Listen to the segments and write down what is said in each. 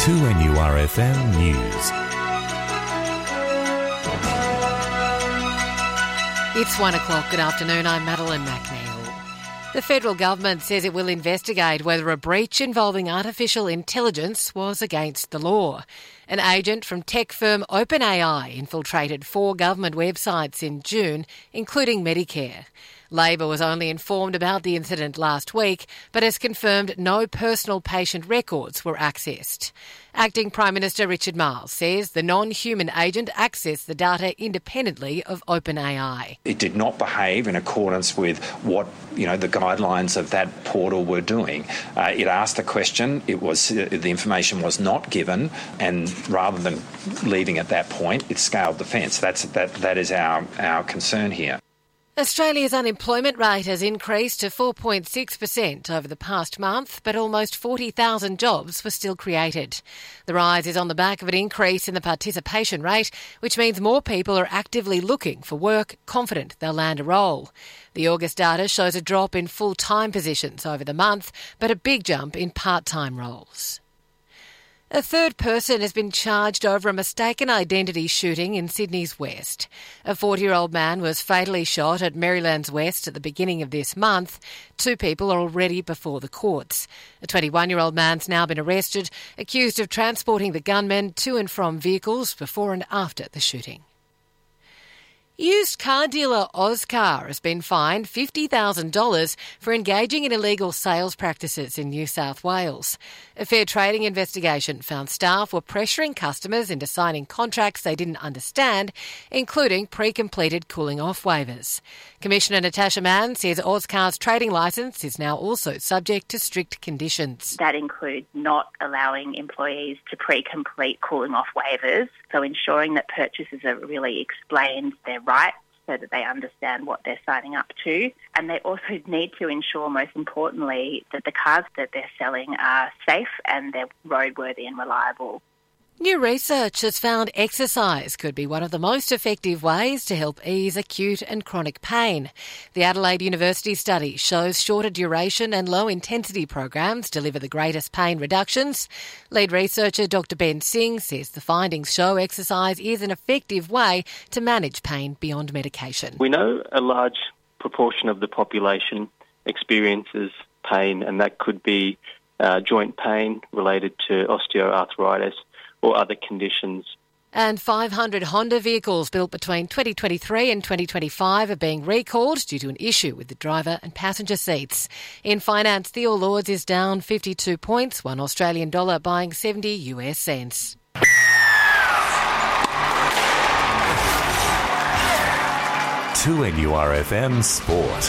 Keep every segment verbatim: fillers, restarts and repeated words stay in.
two N U R F M News. It's one o'clock. Good afternoon. I'm Madeline McNeil. The federal government says it will investigate whether a breach involving artificial intelligence was against the law. An agent from tech firm OpenAI infiltrated four government websites in June, including Medicare. Labor was only informed about the incident last week, but has confirmed no personal patient records were accessed. Acting Prime Minister Richard Marles says the non-human agent accessed the data independently of OpenAI. It did not behave in accordance with what, you know, the guidelines of that portal were doing. Uh, it asked a question, it was uh, the information was not given, and rather than leaving at that point, it scaled the fence. That's that that is our our concern here. Australia's unemployment rate has increased to four point six percent over the past month, but almost forty thousand jobs were still created. The rise is on the back of an increase in the participation rate, which means more people are actively looking for work, confident they'll land a role. The August data shows a drop in full-time positions over the month, but a big jump in part-time roles. A third person has been charged over a mistaken identity shooting in Sydney's West. A forty-year-old man was fatally shot at Maryland's West at the beginning of this month. Two people are already before the courts. A twenty-one-year-old man's now been arrested, accused of transporting the gunman to and from vehicles before and after the shooting. Used car dealer Ozcar has been fined fifty thousand dollars for engaging in illegal sales practices in New South Wales. A fair trading investigation found staff were pressuring customers into signing contracts they didn't understand, including pre-completed cooling-off waivers. Commissioner Natasha Mann says Ozcar's trading licence is now also subject to strict conditions. That includes not allowing employees to pre-complete cooling-off waivers, so ensuring that purchasers are really explained their rights so that they understand what they're signing up to. And they also need to ensure, most importantly, that the cars that they're selling are safe and they're roadworthy and reliable. New research has found exercise could be one of the most effective ways to help ease acute and chronic pain. The Adelaide University study shows shorter duration and low-intensity programs deliver the greatest pain reductions. Lead researcher Doctor Ben Singh says the findings show exercise is an effective way to manage pain beyond medication. We know a large proportion of the population experiences pain, and that could be uh, joint pain related to osteoarthritis or other conditions. And five hundred Honda vehicles built between twenty twenty-three and twenty twenty-five are being recalled due to an issue with the driver and passenger seats. In finance, the All Ords is down fifty-two points, one Australian dollar buying seventy US cents. two N U R F M Sport.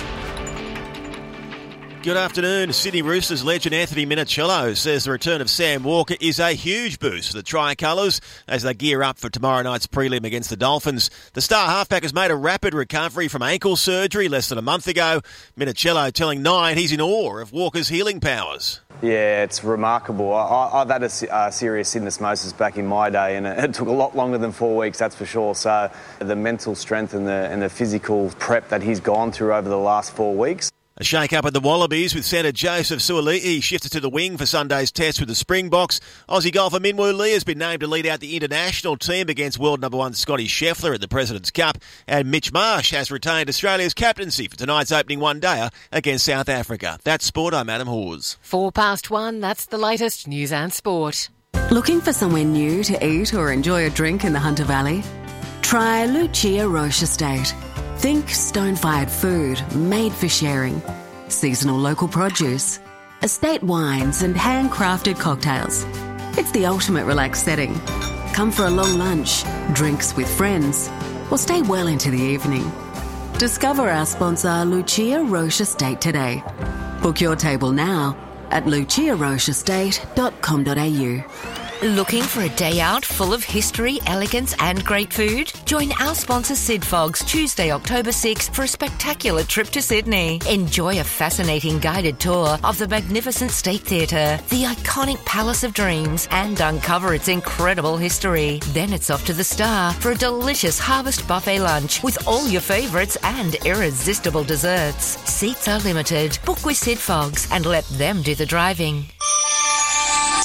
Good afternoon. Sydney Roosters legend Anthony Minichiello says the return of Sam Walker is a huge boost for the Tricolours as they gear up for tomorrow night's prelim against the Dolphins. The star halfback has made a rapid recovery from ankle surgery less than a month ago. Minichiello telling Nine he's in awe of Walker's healing powers. Yeah, it's remarkable. I, I've had a uh, serious syndesmosis back in my day, and it, it took a lot longer than four weeks, that's for sure. So the mental strength and the, and the physical prep that he's gone through over the last four weeks. A shake-up at the Wallabies with centre Joseph Suaalii shifted to the wing for Sunday's test with the Springboks. Aussie golfer Minwoo Lee has been named to lead out the international team against world number one Scotty Scheffler at the President's Cup. And Mitch Marsh has retained Australia's captaincy for tonight's opening one-dayer against South Africa. That's sport. I'm Adam Hawes. Four past one, that's the latest news and sport. Looking for somewhere new to eat or enjoy a drink in the Hunter Valley? Try Lucia Roche Estate. Think stone-fired food made for sharing, seasonal local produce, estate wines and handcrafted cocktails. It's the ultimate relaxed setting. Come for a long lunch, drinks with friends, or stay well into the evening. Discover our sponsor Lucia Roche Estate today. Book your table now at lucia roche estate dot com dot a u. Looking for a day out full of history, elegance and great food? Join our sponsor Sid Fogs Tuesday, October sixth for a spectacular trip to Sydney. Enjoy a fascinating guided tour of the magnificent State Theatre, the iconic Palace of Dreams, and uncover its incredible history. Then it's off to the Star for a delicious harvest buffet lunch with all your favourites and irresistible desserts. Seats are limited. Book with Sid Fogs and let them do the driving.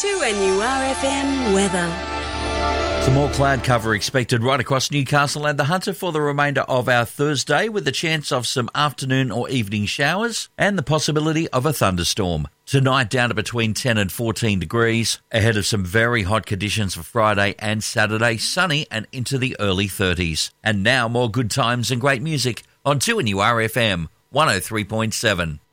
two N U R F M weather. Some more cloud cover expected right across Newcastle and the Hunter for the remainder of our Thursday, with the chance of some afternoon or evening showers and the possibility of a thunderstorm. Tonight down to between ten and fourteen degrees, ahead of some very hot conditions for Friday and Saturday, sunny and into the early thirties. And now more good times and great music on two N U R F M one oh three point seven.